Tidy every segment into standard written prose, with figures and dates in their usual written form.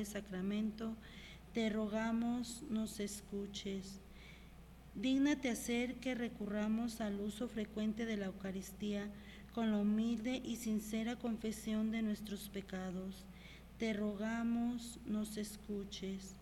sacramento, te rogamos nos escuches. Dígnate hacer que recurramos al uso frecuente de la Eucaristía con la humilde y sincera confesión de nuestros pecados. Te rogamos nos escuches.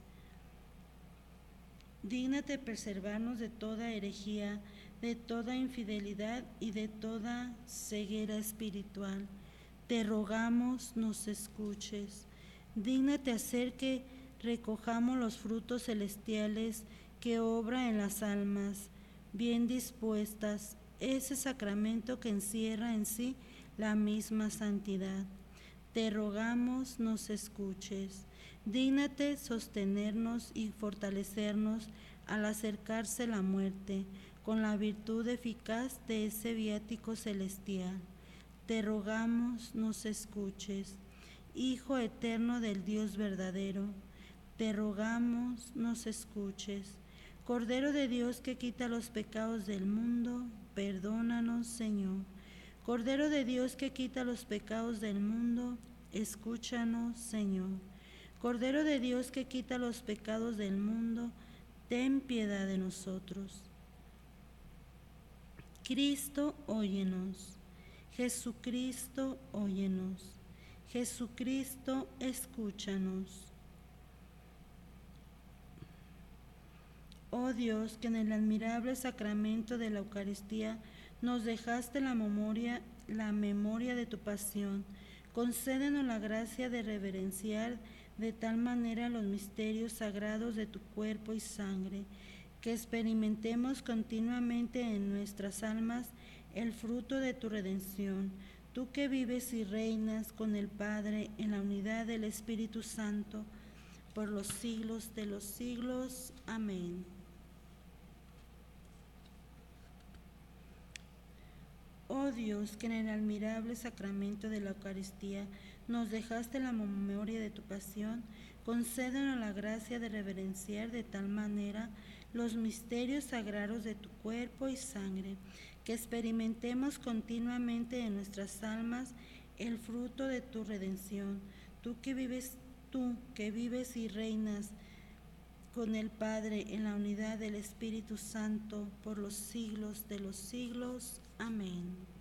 Dígnate preservarnos de toda herejía, de toda infidelidad y de toda ceguera espiritual. Te rogamos nos escuches. Dígnate hacer que recojamos los frutos celestiales que obra en las almas bien dispuestas, ese sacramento que encierra en sí la misma santidad. Te rogamos nos escuches. Dígnate sostenernos y fortalecernos al acercarse la muerte, con la virtud eficaz de ese viático celestial. Te rogamos nos escuches. Hijo eterno del Dios verdadero, te rogamos nos escuches. Cordero de Dios que quita los pecados del mundo, perdónanos, Señor. Cordero de Dios que quita los pecados del mundo, escúchanos, Señor. Cordero de Dios que quita los pecados del mundo, ten piedad de nosotros. Cristo, óyenos. Jesucristo, óyenos. Jesucristo, escúchanos. Oh Dios, que en el admirable sacramento de la Eucaristía nos dejaste la memoria de tu pasión, concédenos la gracia de reverenciar de tal manera los misterios sagrados de tu cuerpo y sangre, que experimentemos continuamente en nuestras almas el fruto de tu redención, tú que vives y reinas con el Padre en la unidad del Espíritu Santo, por los siglos de los siglos. Amén. Oh Dios, que en el admirable sacramento de la Eucaristía nos dejaste la memoria de tu pasión, concédenos la gracia de reverenciar de tal manera los misterios sagrados de tu cuerpo y sangre, que experimentemos continuamente en nuestras almas el fruto de tu redención, tú que vives y reinas con el Padre en la unidad del Espíritu Santo por los siglos de los siglos. Amén.